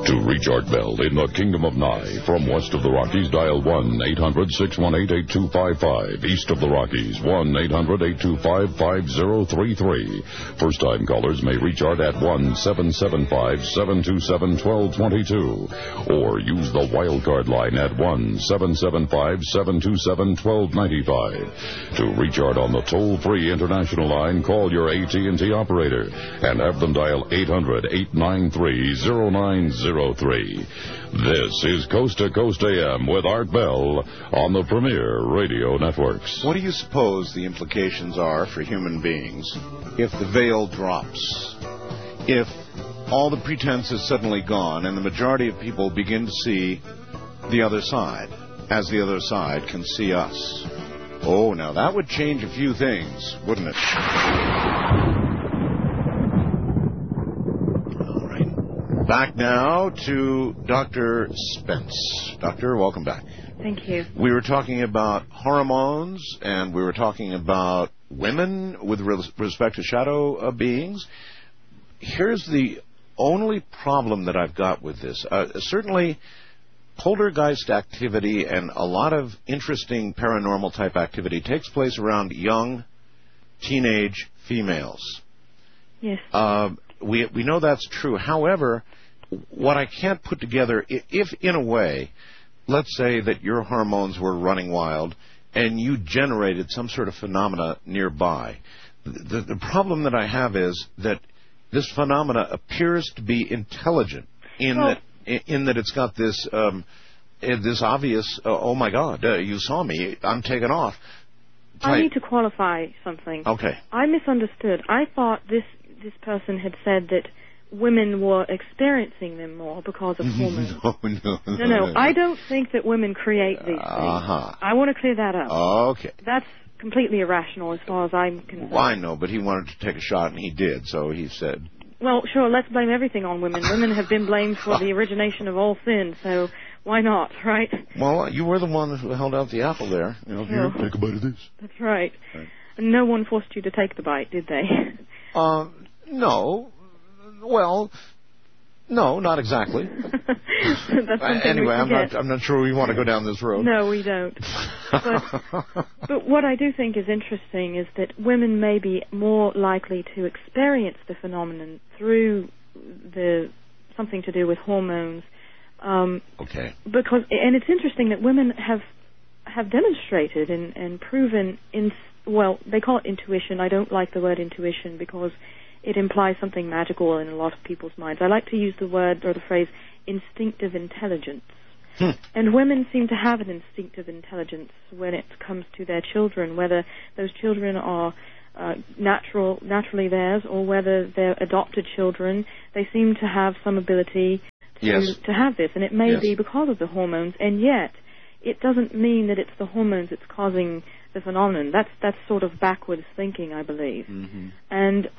To reach Art Bell in the Kingdom of Nye, from west of the Rockies, dial 1-800-618-8255. East of the Rockies, 1-800-825-5033. First-time callers may reach Art at 1-775-727-1222. Or use the wildcard line at 1-775-727-1295. To reach Art on the toll-free international line, call your AT&T operator and have them dial 800-893-0903. This is Coast to Coast AM with Art Bell on the Premier Radio Networks. What do you suppose the implications are for human beings if the veil drops? If all the pretense is suddenly gone and the majority of people begin to see the other side, as the other side can see us? Oh, now that would change a few things, wouldn't it? Back now to Dr. Spence. Doctor, welcome back. Thank you. We were talking about hormones, and we were talking about women with respect to shadow beings. Here's the only problem that I've got with this. Certainly, poltergeist activity and a lot of interesting paranormal type activity takes place around young teenage females. Yes. We know that's true. However, what I can't put together, if in a way, let's say that your hormones were running wild and you generated some sort of phenomena nearby, the problem that I have is that this phenomena appears to be intelligent in that it's got this this obvious, oh my God, you saw me, I'm taking off. I need to qualify something. Okay. I misunderstood. I thought this person had said that women were experiencing them more because of hormones. No. I don't think that women create these things. I want to clear that up. Okay. That's completely irrational as far as I'm concerned. Well, I know, but he wanted to take a shot, and he did, so he said. Well, sure, let's blame everything on women. Women have been blamed for the origination of all sin, so why not, right? Well, you were the one who held out the apple there. Here, take a bite of this. That's right. And no one forced you to take the bite, did they? No. Well, no, not exactly. Anyway, I'm not sure we want to go down this road. No, we don't. But what I do think is interesting is that women may be more likely to experience the phenomenon through something to do with hormones. Okay. Because, and it's interesting that women have demonstrated and proven they call it intuition. I don't like the word intuition because it implies something magical in a lot of people's minds. I like to use the word or the phrase instinctive intelligence. And women seem to have an instinctive intelligence when it comes to their children, whether those children are naturally theirs or whether they're adopted children. They seem to have some ability to have this, and it may be because of the hormones, and yet it doesn't mean that it's the hormones that's causing the phenomenon. That's sort of backwards thinking, I believe. Mm-hmm. And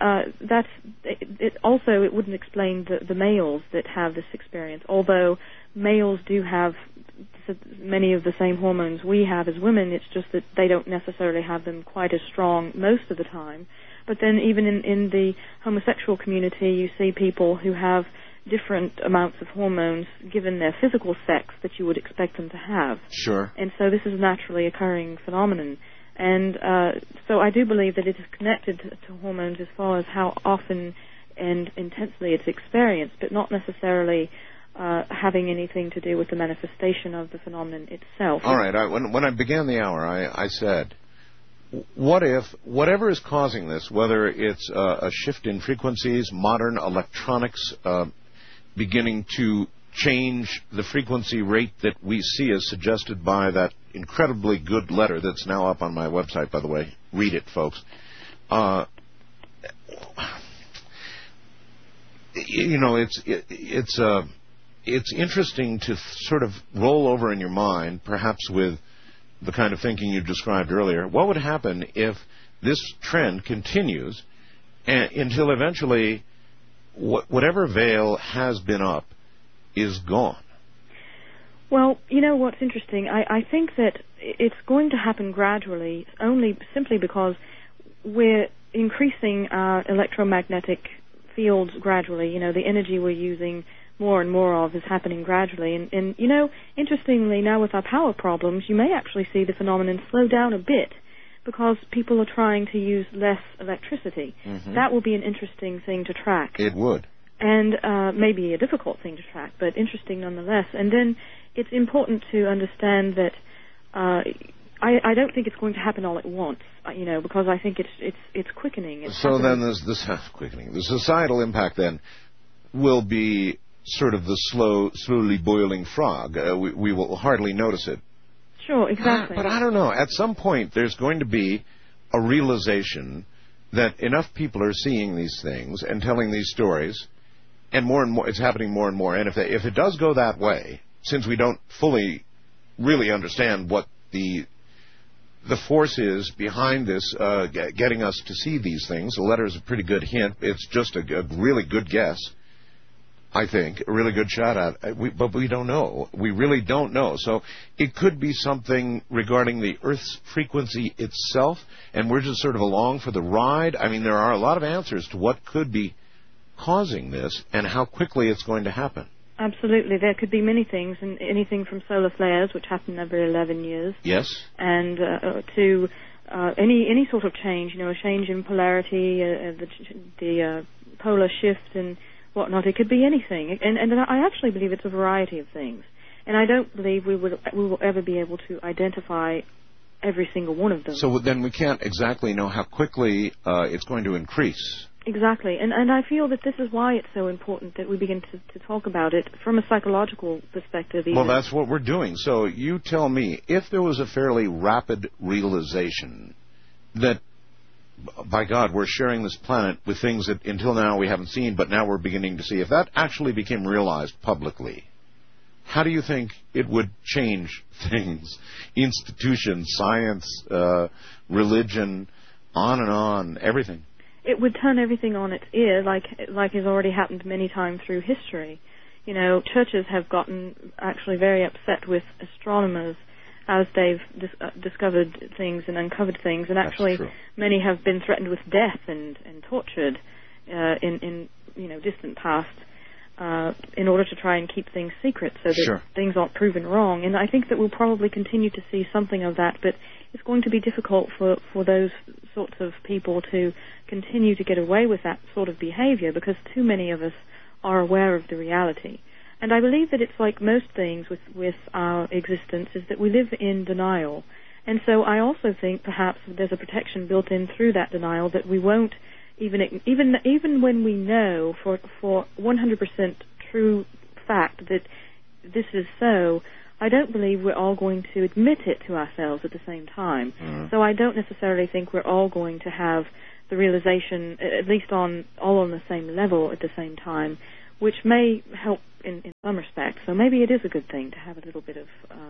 it wouldn't explain the males that have this experience, although males do have many of the same hormones we have as women. It's just that they don't necessarily have them quite as strong most of the time. But then even in the homosexual community, you see people who have different amounts of hormones given their physical sex that you would expect them to have. Sure. And so this is a naturally occurring phenomenon. And so I do believe that it is connected to hormones as far as how often and intensely it's experienced, but not necessarily having anything to do with the manifestation of the phenomenon itself. All right. When I began the hour, I said, what if whatever is causing this, whether it's a shift in frequencies, modern electronics beginning to change the frequency rate that we see as suggested by that incredibly good letter that's now up on my website, by the way. Read it, folks. It's interesting to sort of roll over in your mind, perhaps with the kind of thinking you described earlier. What would happen if this trend continues until eventually whatever veil has been up is gone? Well, you know what's interesting? I think that it's going to happen gradually, simply because we're increasing our electromagnetic fields gradually. You know, the energy we're using more and more of is happening gradually. And you know, interestingly, now with our power problems, you may actually see the phenomenon slow down a bit because people are trying to use less electricity. Mm-hmm. That will be an interesting thing to track. It would. And maybe a difficult thing to track, but interesting nonetheless. And then it's important to understand that I don't think it's going to happen all at once, you know, because I think it's quickening. So then there's this quickening. The societal impact then will be sort of the slowly boiling frog. We will hardly notice it. Sure, exactly. But I don't know. At some point, there's going to be a realization that enough people are seeing these things and telling these stories, and more, it's happening more and more. And if it does go that way, since we don't fully really understand what the force is behind this, getting us to see these things, the letter is a pretty good hint. It's just a really good guess, I think, a really good shot at it. But we don't know. We really don't know. So it could be something regarding the Earth's frequency itself, and we're just sort of along for the ride. I mean, there are a lot of answers to what could be causing this and how quickly it's going to happen. Absolutely. There could be many things, and anything from solar flares, which happen every 11 years. Yes. And to any sort of change, you know, a change in polarity, the polar shift and whatnot. It could be anything. And I actually believe it's a variety of things. And I don't believe we will ever be able to identify every single one of them. So then we can't exactly know how quickly it's going to increase. Exactly, and I feel that this is why it's so important that we begin to talk about it from a psychological perspective. Even. Well, that's what we're doing. So you tell me, if there was a fairly rapid realization that, by God, we're sharing this planet with things that until now we haven't seen, but now we're beginning to see, if that actually became realized publicly, how do you think it would change things? Institutions, science, religion, on, everything. It would turn everything on its ear, like has already happened many times through history. You know, churches have gotten actually very upset with astronomers as they've discovered things and uncovered things, and actually many have been threatened with death and tortured in distant past in order to try and keep things secret so that things aren't proven wrong. And I think that we'll probably continue to see something of that, but it's going to be difficult for those sorts of people to continue to get away with that sort of behavior because too many of us are aware of the reality. And I believe that it's like most things with our existence is that we live in denial. And so I also think perhaps there's a protection built in through that denial that we won't even when we know for 100% true fact that this is so, I don't believe we're all going to admit it to ourselves at the same time. So I don't necessarily think we're all going to have the realization, at least all on the same level at the same time, which may help in some respects. So maybe it is a good thing to have a little bit of,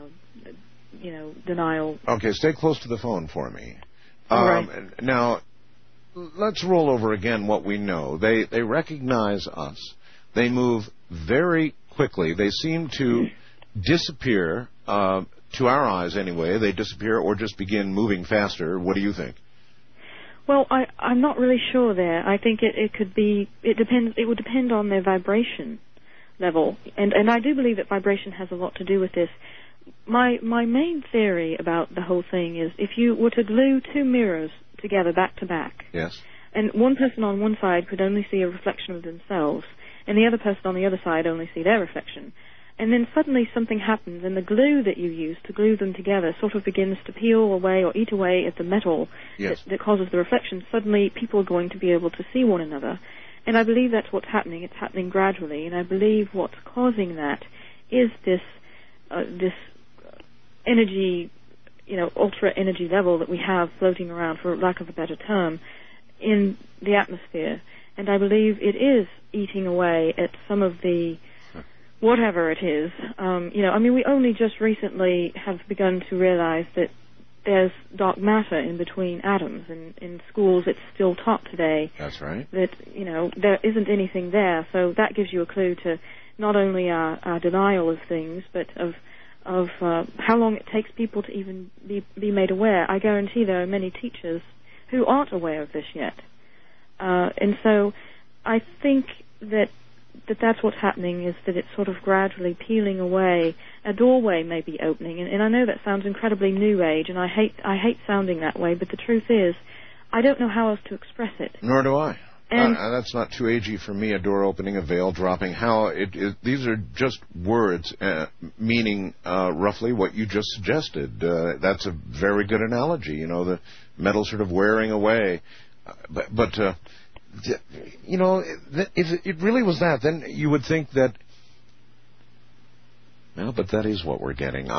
denial. Okay, stay close to the phone for me. All right. Now, let's roll over again what we know. They recognize us. They move very quickly. They seem to disappear, to our eyes anyway. They disappear or just begin moving faster. What do you think? Well, I'm not really sure there. I think it could be, it would depend on their vibration level. And I do believe that vibration has a lot to do with this. My main theory about the whole thing is if you were to glue two mirrors together back to back. Yes. And one person on one side could only see a reflection of themselves, and the other person on the other side only see their reflection. And then suddenly something happens, and the glue that you use to glue them together sort of begins to peel away or eat away at the metal that causes the reflection. Suddenly people are going to be able to see one another. And I believe that's what's happening. It's happening gradually. And I believe what's causing that is this energy, ultra energy level that we have floating around, for lack of a better term, in the atmosphere. And I believe it is eating away at some of the whatever it is. We only just recently have begun to realize that there's dark matter in between atoms. And in schools it's still taught today. That's right. That, there isn't anything there. So that gives you a clue to not only our denial of things, but of how long it takes people to even be made aware. I guarantee there are many teachers who aren't aware of this yet. And so I think that that's what's happening, is that it's sort of gradually peeling away. A doorway may be opening, and I know that sounds incredibly New Age, and I hate sounding that way, but the truth is, I don't know how else to express it. Nor do I. And that's not too agey for me, a door opening, a veil dropping. These are just words meaning roughly what you just suggested. That's a very good analogy, the metal sort of wearing away. But if it really was that, then you would think that, well, but that is what we're getting.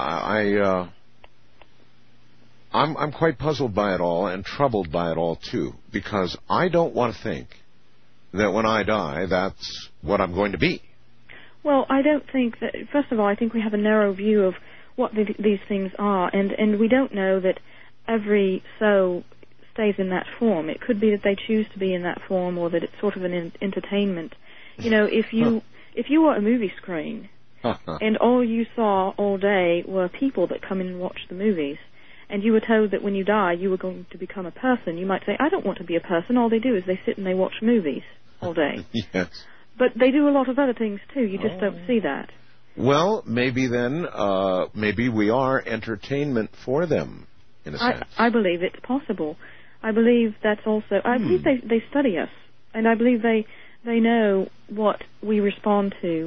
I'm quite puzzled by it all and troubled by it all, too, because I don't want to think that when I die, that's what I'm going to be. Well, I don't think that, first of all, I think we have a narrow view of what these things are, and we don't know that every soul stays in that form. It could be that they choose to be in that form, or that it's sort of an entertainment. If you were a movie screen, and all you saw all day were people that come in and watch the movies, and you were told that when you die you were going to become a person, you might say, I don't want to be a person. All they do is they sit and they watch movies all day. Yes. But they do a lot of other things too. You just don't see that. Well, maybe then, maybe we are entertainment for them, in a sense. I believe it's possible. I believe that's also, I believe they study us, and I believe they know what we respond to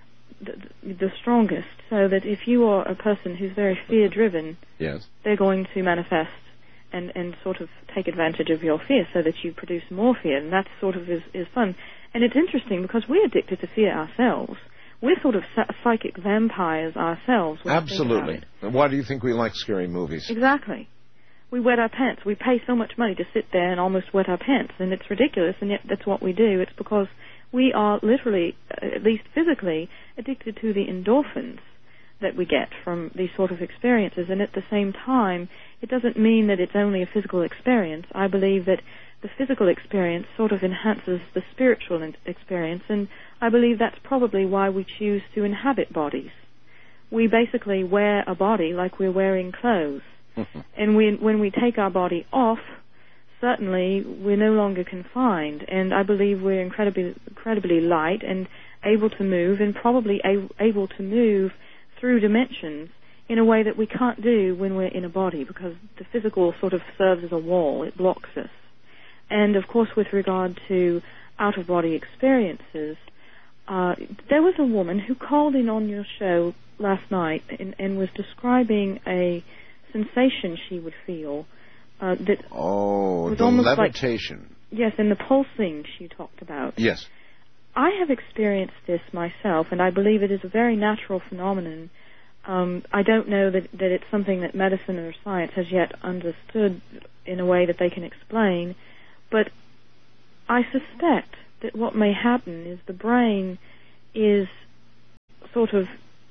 the strongest, so that if you are a person who's very fear-driven, yes, they're going to manifest and sort of take advantage of your fear so that you produce more fear, and that sort of is fun. And it's interesting because we're addicted to fear ourselves. We're sort of psychic vampires ourselves. Absolutely. Why do you think we like scary movies? Exactly. We wet our pants. We pay so much money to sit there and almost wet our pants, and it's ridiculous, and yet that's what we do. It's because we are literally, at least physically, addicted to the endorphins that we get from these sort of experiences. And at the same time, it doesn't mean that it's only a physical experience. I believe that the physical experience sort of enhances the spiritual experience, and I believe that's probably why we choose to inhabit bodies. We basically wear a body like we're wearing clothes. And when we take our body off, certainly we're no longer confined, and I believe we're incredibly light and able to move, and probably able to move through dimensions in a way that we can't do when we're in a body, because the physical sort of serves as a wall. It blocks us. And of course, with regard to out-of-body experiences, there was a woman who called in on your show last night and was describing a sensation she would feel that was the almost levitation. Like, yes, and the pulsing she talked about. Yes. I have experienced this myself, and I believe it is a very natural phenomenon. I don't know that it's something that medicine or science has yet understood in a way that they can explain, but I suspect that what may happen is the brain is sort of,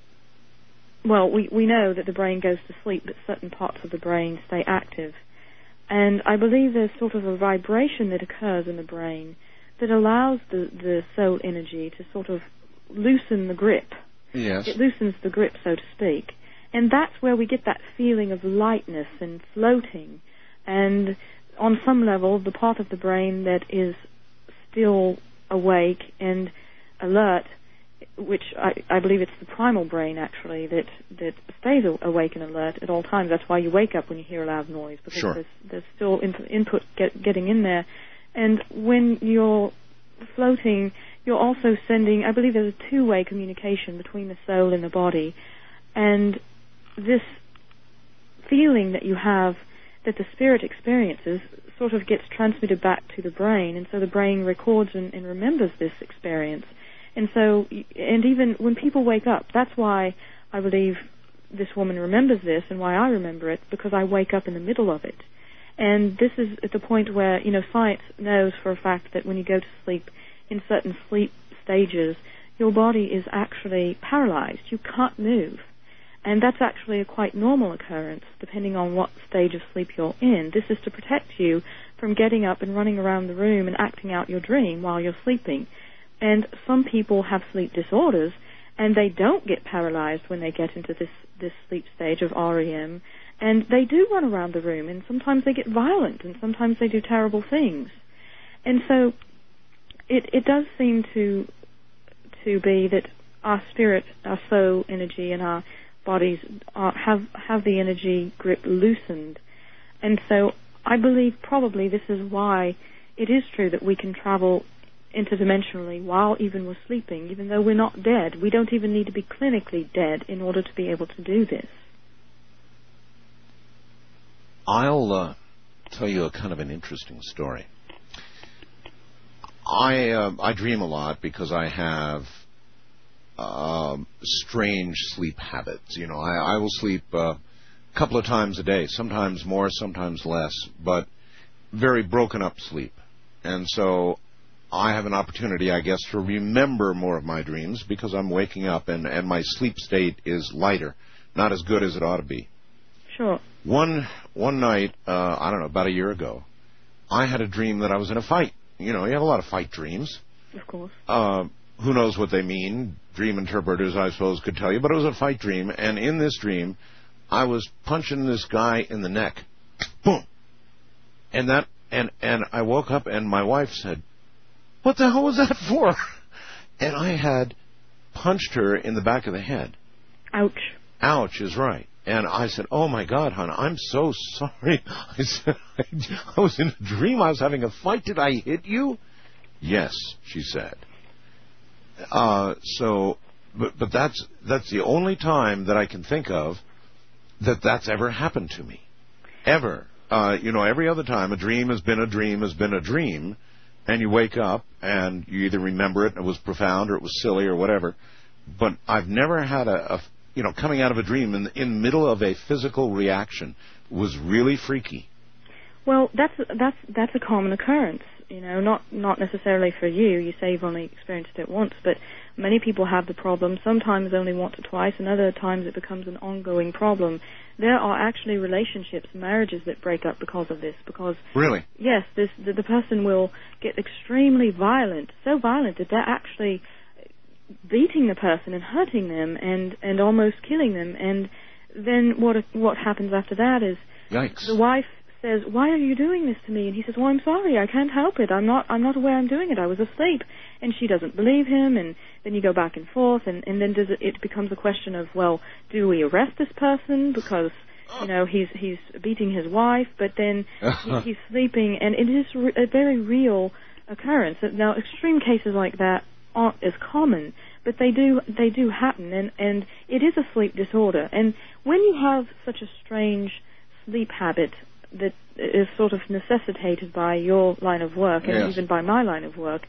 well, we know that the brain goes to sleep, but certain parts of the brain stay active. And I believe there's sort of a vibration that occurs in the brain that allows the soul energy to sort of loosen the grip. Yes. It loosens the grip, so to speak. And that's where we get that feeling of lightness and floating. And on some level, the part of the brain that is still awake and alert, which I believe it's the primal brain, actually, that stays awake and alert at all times. That's why you wake up when you hear a loud noise, because sure. there's still input getting in there. And when you're floating, you're also sending, I believe there's a two-way communication between the soul and the body. And this feeling that you have, that the spirit experiences, sort of gets transmitted back to the brain, and so the brain records and remembers this experience. And so, and even when people wake up, that's why I believe this woman remembers this, and why I remember it, because I wake up in the middle of it. And this is at the point where, science knows for a fact that when you go to sleep, in certain sleep stages, your body is actually paralyzed. You can't move. And that's actually a quite normal occurrence, depending on what stage of sleep you're in. This is to protect you from getting up and running around the room and acting out your dream while you're sleeping. And some people have sleep disorders, and they don't get paralyzed when they get into this sleep stage of REM, and they do run around the room, and sometimes they get violent, and sometimes they do terrible things. And so it does seem to to be that our spirit, our soul energy, and our bodies have the energy grip loosened. And so I believe probably this is why it is true that we can travel interdimensionally while even we're sleeping, even though we're not dead. We don't even need to be clinically dead in order to be able to do this. I'll tell you a kind of an interesting story. I dream a lot because I have strange sleep habits. You know, I will sleep a couple of times a day, sometimes more, sometimes less, but very broken up sleep. And so I have an opportunity, I guess, to remember more of my dreams because I'm waking up and my sleep state is lighter, not as good as it ought to be. Sure. One night, I don't know, about a year ago, I had a dream that I was in a fight. You know, you have a lot of fight dreams. Of course. Who knows what they mean? Dream interpreters, I suppose, could tell you. But it was a fight dream, and in this dream, I was punching this guy in the neck. Boom! And I woke up, and my wife said, "What the hell was that for?" And I had punched her in the back of the head. Ouch. Ouch is right. And I said, "Oh, my God, hon, I'm so sorry." I said, I was in a dream. I was having a fight. Did I hit you? Yes, she said. But that's the only time that I can think of that's ever happened to me. Ever. Every other time a dream has been a dream, and you wake up and you either remember it and it was profound or it was silly or whatever. But I've never had coming out of a dream in the middle of a physical reaction was really freaky. Well, that's a common occurrence. Not necessarily for you. You say you've only experienced it once, but many people have the problem, sometimes only once or twice, and other times it becomes an ongoing problem. There are actually relationships, marriages that break up because of this. Because really? Yes, the person will get extremely violent, so violent that they're actually beating the person and hurting them and almost killing them. And then what happens after that is Yikes. The wife says, "Why are you doing this to me?" And he says, "Well, I'm sorry, I can't help it. I'm not aware I'm doing it. I was asleep." And she doesn't believe him, and then you go back and forth, and then it becomes a question of, well, do we arrest this person because he's beating his wife, but then he's sleeping, and it is a very real occurrence. Now, extreme cases like that aren't as common, but they do happen, and it is a sleep disorder. And when you have such a strange sleep habit that is sort of necessitated by your line of work and even by my line of work,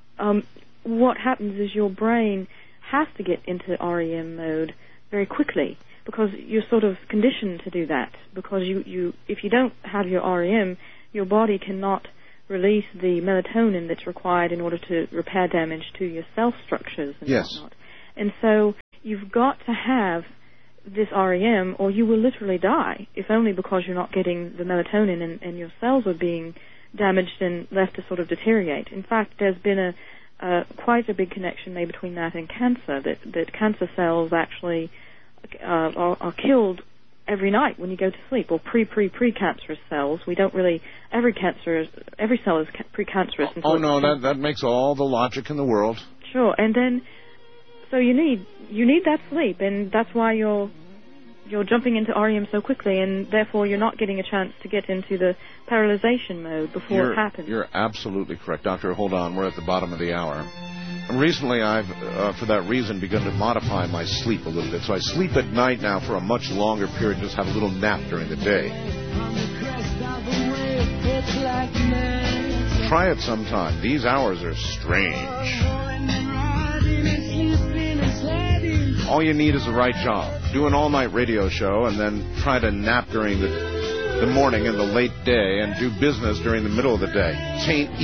what happens is your brain has to get into REM mode very quickly because you're sort of conditioned to do that. Because if you don't have your REM, your body cannot release the melatonin that's required in order to repair damage to your cell structures and whatnot. And so you've got to have this REM or you will literally die, if only because you're not getting the melatonin and your cells are being damaged and left to sort of deteriorate. In fact, there's been quite a big connection made between that and cancer, that cancer cells actually are killed every night when you go to sleep, or pre-cancerous cells. We don't really, every cell is precancerous. Oh no, that makes all the logic in the world. Sure, and then so you need that sleep, and that's why you're jumping into REM so quickly, and therefore you're not getting a chance to get into the paralyzation mode before it happens. You're absolutely correct, Doctor. Hold on, we're at the bottom of the hour. And recently I've, for that reason, begun to modify my sleep a little bit. So I sleep at night now for a much longer period, just have a little nap during the day. Try it sometime. These hours are strange. All you need is the right job. Do an all-night radio show and then try to nap during the morning and the late day and do business during the middle of the day. It ain't